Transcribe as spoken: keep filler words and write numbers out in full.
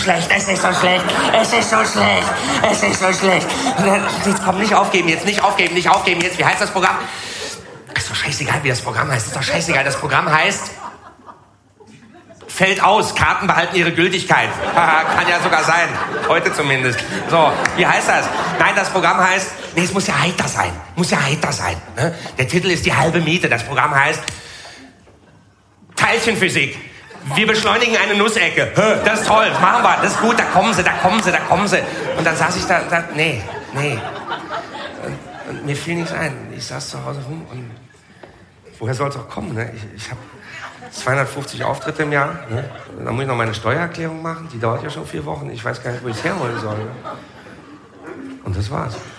schlecht, es ist so schlecht, es ist so schlecht, es ist so schlecht. Jetzt komm, nicht aufgeben, jetzt nicht aufgeben, nicht aufgeben, jetzt, wie heißt das Programm? Ist doch scheißegal, wie das Programm heißt, ist doch scheißegal, das Programm heißt... Fällt aus, Karten behalten ihre Gültigkeit. Kann ja sogar sein, heute zumindest. So, wie heißt das? Nein, das Programm heißt, nee, es muss ja heiter sein, muss ja heiter sein. Ne? Der Titel ist die halbe Miete, das Programm heißt Teilchenphysik. Wir beschleunigen eine Nussecke. Das ist toll, das machen wir, das ist gut, da kommen sie, da kommen sie, da kommen sie. Und dann saß ich da, da nee, nee. Und, und mir fiel nichts ein. Ich saß zu Hause rum und woher soll es auch kommen? Ne? Ich, ich habe zweihundertfünfzig Auftritte im Jahr. Ne? Dann muss ich noch meine Steuererklärung machen. Die dauert ja schon vier Wochen. Ich weiß gar nicht, wo ich es herholen soll. Ne? Und das war's.